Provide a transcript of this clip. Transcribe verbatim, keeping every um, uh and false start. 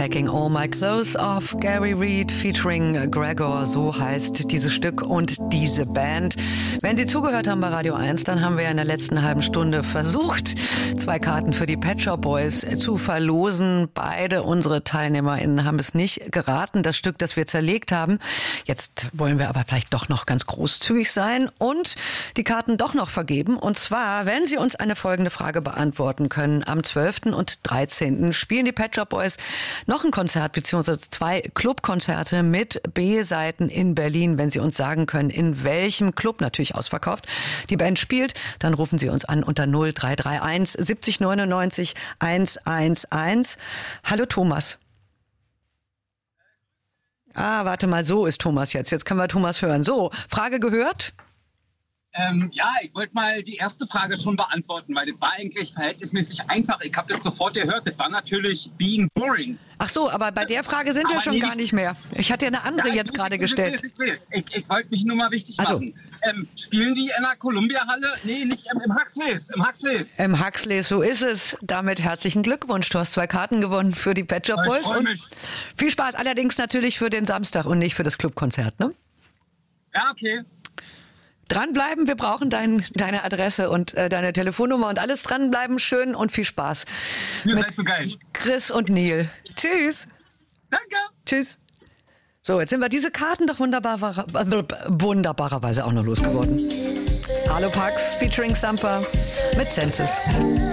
Taking All My Clothes Off, Gary Reed featuring Gregor, so heißt dieses Stück und diese Band. Wenn Sie zugehört haben bei Radio eins, dann haben wir in der letzten halben Stunde versucht, zwei Karten für die Pet Shop Boys zu verlosen. Beide unsere TeilnehmerInnen haben es nicht geraten, das Stück, das wir zerlegt haben. Jetzt wollen wir aber vielleicht doch noch ganz großzügig sein und die Karten doch noch vergeben. Und zwar, wenn Sie uns eine folgende Frage beantworten können. Am zwölften und dreizehnten spielen die Pet Shop Boys noch ein Konzert bzw. zwei Clubkonzerte mit B-Seiten in Berlin. Wenn Sie uns sagen können, in welchem Club, natürlich ausverkauft, die Band spielt, dann rufen Sie uns an unter null drei drei eins siebzig neunundneunzig hundertelf. Hallo Thomas. Ah, warte mal, so ist Thomas jetzt. Jetzt können wir Thomas hören. So, Frage gehört? Ähm, ja, ich wollte mal die erste Frage schon beantworten, weil das war eigentlich verhältnismäßig einfach. Ich habe das sofort gehört. Das war natürlich Being Boring. Ach so, aber bei der Frage sind aber wir schon nee, gar nicht mehr. Ich hatte ja eine andere ja, jetzt ich, gerade ich, gestellt. Ich, ich, ich, ich wollte mich nur mal wichtig Ach so. machen. Ähm, spielen die in der Columbia-Halle? Nee, nicht im, im Huxleys. Im Huxleys. Im Huxley, so ist es. Damit herzlichen Glückwunsch. Du hast zwei Karten gewonnen für die Pet Shop Boys. Ich freu Und mich. viel Spaß, allerdings natürlich für den Samstag und nicht für das Clubkonzert, ne? Ja, okay. Dranbleiben, wir brauchen dein, deine Adresse und äh, deine Telefonnummer und alles dranbleiben. Schön und viel Spaß. Ihr Mit seid so geil. Chris und Neil. Tschüss. Danke. Tschüss. So, jetzt sind wir diese Karten doch wunderbar, wunderbarerweise auch noch losgeworden. Hallo Pax featuring Sampa mit Senses.